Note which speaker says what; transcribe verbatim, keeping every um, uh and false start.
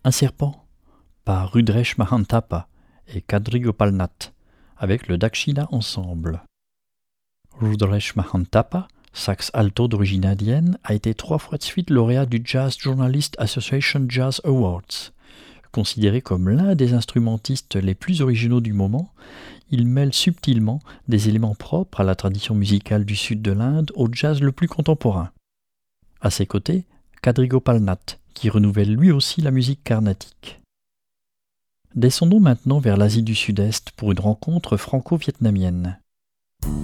Speaker 1: Un serpent par Rudresh Mahantapa et Kadri Gopal Nath avec le Dakshina Ensemble. Rudresh Mahantapa, sax alto d'origine indienne, a été trois fois de suite lauréat du Jazz Journalist Association Jazz Awards. Considéré comme l'un des instrumentistes les plus originaux du moment, il mêle subtilement des éléments propres à la tradition musicale du sud de l'Inde au jazz le plus contemporain. À ses côtés, Kadri Gopal Nath, qui renouvelle lui aussi la musique carnatique. Descendons maintenant vers l'Asie du Sud-Est pour une rencontre franco-vietnamienne.